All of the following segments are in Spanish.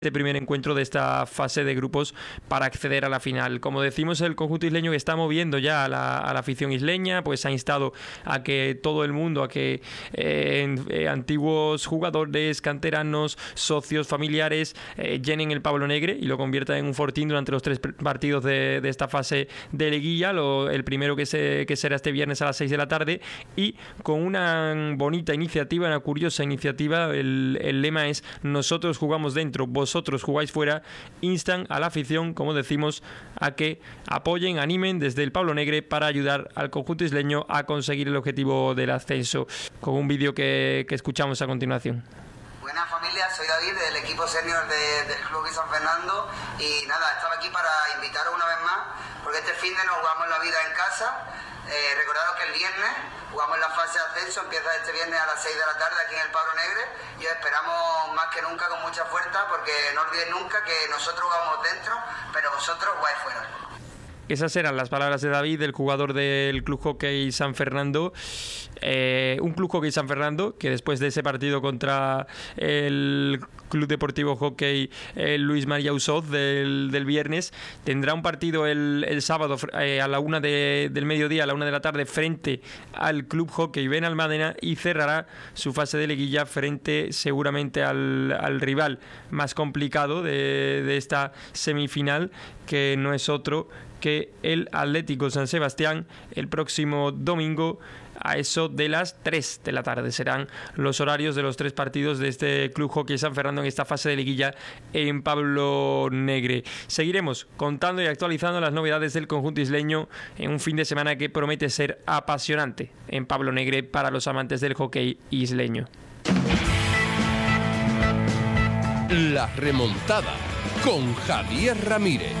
este primer encuentro de esta fase de grupos para acceder a la final. Como decimos, el conjunto isleño que está moviendo ya a la afición isleña, pues ha instado a que todo el mundo, a que antiguos jugadores, canteranos, socios, familiares llenen el Pablo Negre y lo conviertan en un fortín durante los 3 partidos de esta fase de liguilla. El primero que será este viernes a las 6 de la tarde, y con una bonita iniciativa, una curiosa iniciativa. El lema es: nosotros jugamos dentro, vosotros jugáis fuera. Instan a la afición, como decimos, a que apoyen, animen desde el Pablo Negre para ayudar al conjunto isleño a conseguir el objetivo del ascenso, con un vídeo que escuchamos a continuación. Buenas familia, soy David del equipo senior del Club San Fernando y nada, estaba aquí para invitaros una vez más porque este fin de nos jugamos la vida en casa. Recordaros que el viernes jugamos la fase de ascenso, empieza este viernes a las 6 de la tarde aquí en el Pablo Negre y os esperamos más que nunca con mucha fuerza, porque no olvidéis nunca que nosotros jugamos dentro, pero vosotros jugáis fuera. Esas eran las palabras de David, el jugador del Club Hockey San Fernando. Un Club Hockey San Fernando que después de ese partido contra el Club Deportivo Hockey Luis María Usoz del viernes, tendrá un partido el sábado a la 1 del mediodía, a la 1 de la tarde, frente al Club Hockey Benalmádena, y cerrará su fase de liguilla frente seguramente al rival más complicado de esta semifinal, que no es otro que el Atlético San Sebastián, el próximo domingo a eso de las 3 de la tarde. Serán los horarios de los 3 partidos de este Club Hockey San Fernando en esta fase de liguilla en Pablo Negre. Seguiremos contando y actualizando las novedades del conjunto isleño en un fin de semana que promete ser apasionante en Pablo Negre para los amantes del hockey isleño. La remontada con Javier Ramírez.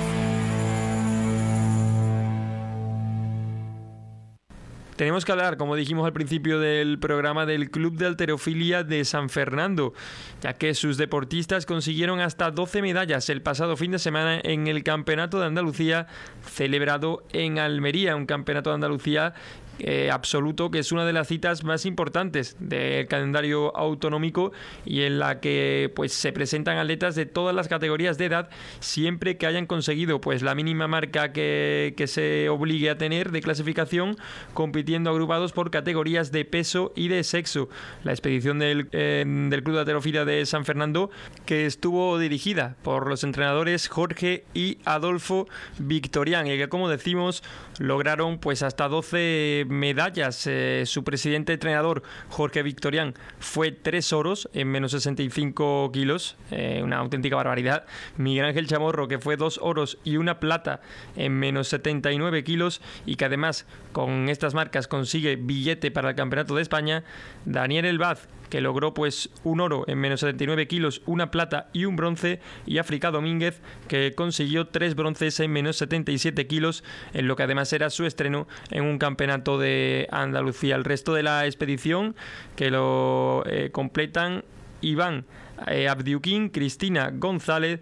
Tenemos que hablar, como dijimos al principio del programa, del Club de Halterofilia de San Fernando, ya que sus deportistas consiguieron hasta 12 medallas el pasado fin de semana en el Campeonato de Andalucía celebrado en Almería, un Campeonato de Andalucía absoluto, que es una de las citas más importantes del calendario autonómico y en la que pues se presentan atletas de todas las categorías de edad, siempre que hayan conseguido pues la mínima marca que se obligue a tener de clasificación, compitiendo agrupados por categorías de peso y de sexo. La expedición del Club de Halterofilia de San Fernando, que estuvo dirigida por los entrenadores Jorge y Adolfo Victorián, y que, como decimos, lograron pues hasta 12 medallas. Su presidente entrenador Jorge Victorián fue 3 oros en menos 65 kilos, una auténtica barbaridad. Miguel Ángel Chamorro, que fue 2 oros y 1 plata en menos 79 kilos, y que además con estas marcas consigue billete para el Campeonato de España. Daniel Elbaz, que logró pues 1 oro en menos 79 kilos, 1 plata y 1 bronce, y África Domínguez, que consiguió 3 bronces en menos 77 kilos, en lo que además era su estreno en un campeonato de Andalucía. El resto de la expedición, que lo completan Iván Abdiuquín, Cristina González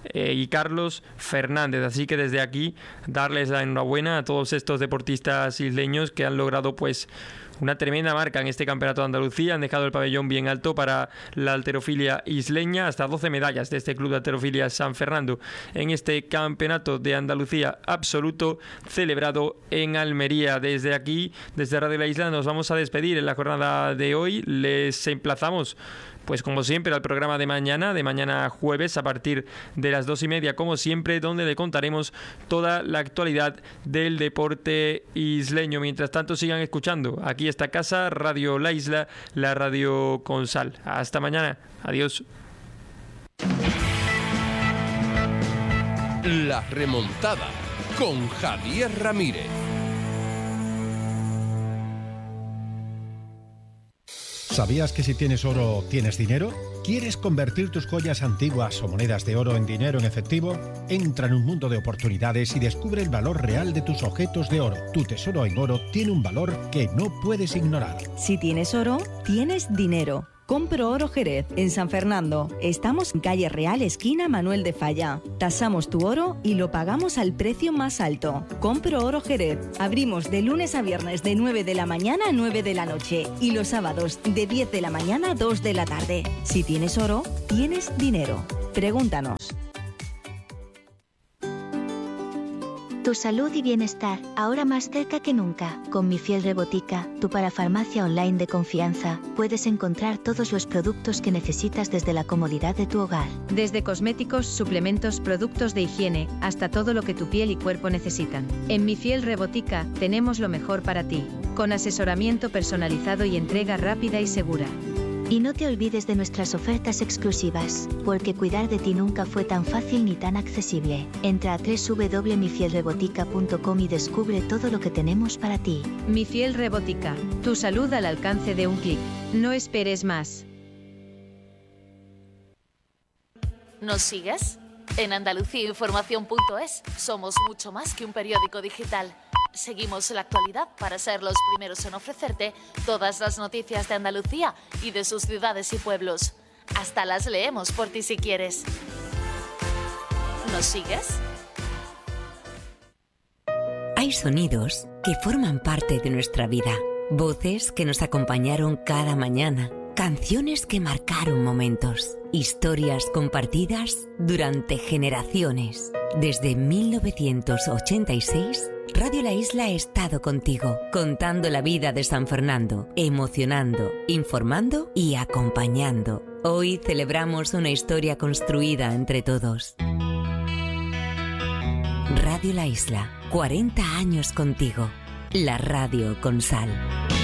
y Carlos Fernández. Así que desde aquí darles la enhorabuena a todos estos deportistas isleños que han logrado pues una tremenda marca en este Campeonato de Andalucía. Han dejado el pabellón bien alto para la halterofilia isleña. Hasta 12 medallas de este Club de Halterofilia San Fernando en este Campeonato de Andalucía absoluto celebrado en Almería. Desde aquí, desde Radio La Isla, nos vamos a despedir en la jornada de hoy. Les emplazamos, pues como siempre, al programa de mañana jueves, a partir de las 2:30, como siempre, donde le contaremos toda la actualidad del deporte isleño. Mientras tanto, sigan escuchando aquí esta casa, Radio La Isla, la radio con sal. Hasta mañana. Adiós. La remontada con Javier Ramírez. ¿Sabías que si tienes oro, tienes dinero? ¿Quieres convertir tus joyas antiguas o monedas de oro en dinero en efectivo? Entra en un mundo de oportunidades y descubre el valor real de tus objetos de oro. Tu tesoro en oro tiene un valor que no puedes ignorar. Si tienes oro, tienes dinero. Compro Oro Jerez, en San Fernando. Estamos en calle Real, esquina Manuel de Falla. Tasamos tu oro y lo pagamos al precio más alto. Compro Oro Jerez. Abrimos de lunes a viernes de 9 de la mañana a 9 de la noche y los sábados de 10 de la mañana a 2 de la tarde. Si tienes oro, tienes dinero. Pregúntanos. Tu salud y bienestar, ahora más cerca que nunca. Con Mi Fiel Rebotica, tu parafarmacia online de confianza, puedes encontrar todos los productos que necesitas desde la comodidad de tu hogar. Desde cosméticos, suplementos, productos de higiene, hasta todo lo que tu piel y cuerpo necesitan. En Mi Fiel Rebotica, tenemos lo mejor para ti, con asesoramiento personalizado y entrega rápida y segura. Y no te olvides de nuestras ofertas exclusivas, porque cuidar de ti nunca fue tan fácil ni tan accesible. Entra a www.mifielrebotica.com y descubre todo lo que tenemos para ti. Mi Fiel Rebotica, tu salud al alcance de un clic. No esperes más. ¿Nos sigues? En andaluciainformación.es somos mucho más que un periódico digital. Seguimos la actualidad para ser los primeros en ofrecerte todas las noticias de Andalucía y de sus ciudades y pueblos. Hasta las leemos por ti si quieres. ¿Nos sigues? Hay sonidos que forman parte de nuestra vida, voces que nos acompañaron cada mañana, canciones que marcaron momentos, historias compartidas durante generaciones. Desde 1986, Radio La Isla ha estado contigo, contando la vida de San Fernando, emocionando, informando y acompañando. Hoy celebramos una historia construida entre todos. Radio La Isla, 40 años contigo. La radio con sal.